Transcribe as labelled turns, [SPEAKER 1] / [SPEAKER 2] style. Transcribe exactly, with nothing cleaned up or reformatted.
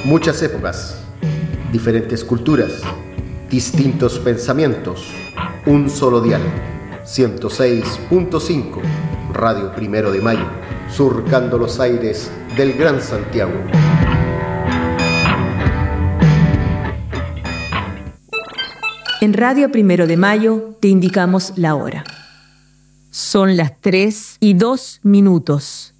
[SPEAKER 1] Muchas épocas, diferentes culturas, distintos pensamientos, un solo dial. ciento seis punto cinco, Radio Primero de Mayo, surcando los aires del Gran Santiago.
[SPEAKER 2] En Radio Primero de Mayo te indicamos la hora. Son las tres y dos minutos.